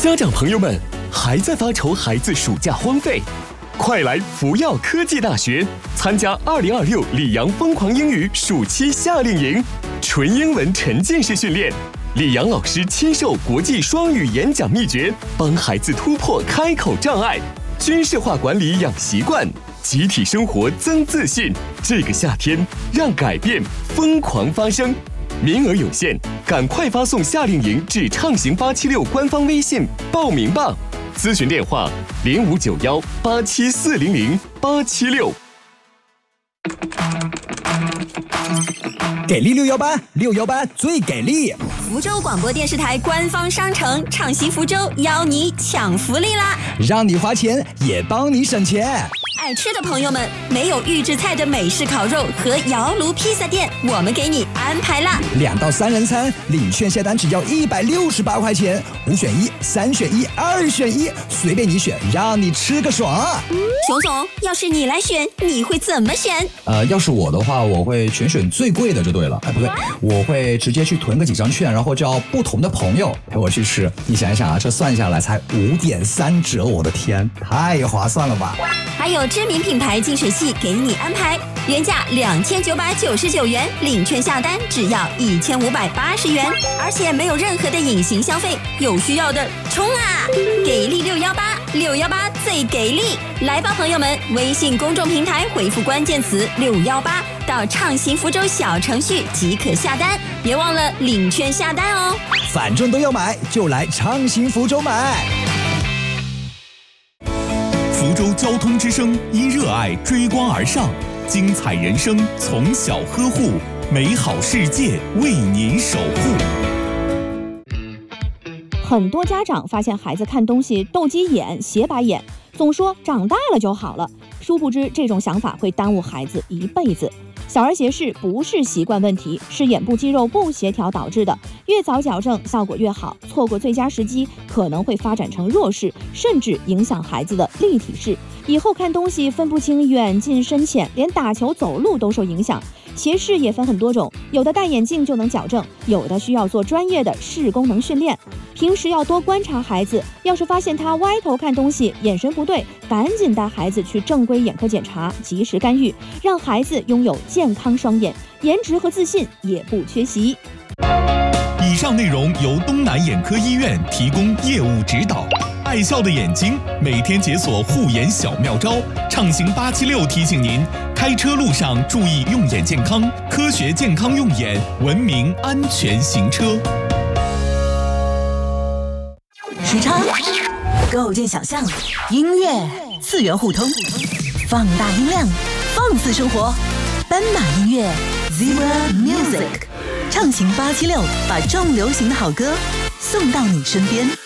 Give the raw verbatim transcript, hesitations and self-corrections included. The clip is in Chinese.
家长朋友们，还在发愁孩子暑假荒废？快来福耀科技大学参加二零二六里昂疯狂英语暑期夏令营，纯英文沉浸式训练，李阳老师亲授国际双语演讲秘诀，帮孩子突破开口障碍，军事化管理养习惯，集体生活增自信。这个夏天，让改变疯狂发生。名额有限，赶快发送夏令营至畅行八七六官方微信报名吧。咨询电话零五九幺八七四零零八七六。 给力六幺八，六幺八最给力！ 福州广播电视台官方商城畅行福州邀你抢福利啦！ 让你花钱也帮你省钱。 爱吃的朋友们，没有预制菜的美式烤肉和窑炉披萨店，我们给你安排啦！ 两到三人餐，领券下单只要一百六十八块钱，五选一，三选一，二选一，随便你选，让你吃个爽。 熊总，要是你来选，你会怎么选？ 呃，要是我的话，我会全选最贵的就对了。哎，不对，我会直接去囤个几张券，然后叫不同的朋友陪我去吃。你想一想啊，这算下来才五点三折，我的天，太划算了吧！ 还有知名品牌净水器给你安排，原价两千九百九十九元，领券下单只要一千五百八十元，而且没有任何的隐形消费，有需要的冲啊！给力六幺八，六幺八最给力！来吧，朋友们，微信公众平台回复关键词六幺八到畅行福州小程序即可下单，别忘了领券下单哦。 反正都要买，就来畅行福州买。 福州交通之声因热爱追光而上，精彩人生从小呵护，美好世界为您守护。 很多家长发现孩子看东西斗鸡眼、斜白眼，总说长大了就好了，殊不知这种想法会耽误孩子一辈子。小儿斜视不是习惯问题，是眼部肌肉不协调导致的，越早矫正效果越好，错过最佳时机可能会发展成弱视，甚至影响孩子的立体视，以后看东西分不清远近深浅，连打球走路都受影响。斜视也分很多种，有的戴眼镜就能矫正，有的需要做专业的视功能训练。平时要多观察孩子，要是发现他歪头看东西，眼神不对，赶紧带孩子去正规眼科检查，及时干预，让孩子拥有健康双眼，颜值和自信也不缺席。 以上内容由东南眼科医院提供业务指导。爱笑的眼睛，每天解锁护眼小妙招。畅行八七六提醒您，开车路上注意用眼健康，科学健康用眼，文明安全行车。 时差构建想象，音乐次元互通，放大音量，放肆生活。斑马音乐 Zebra Music， 畅行八七六，把重流行的好歌送到你身边。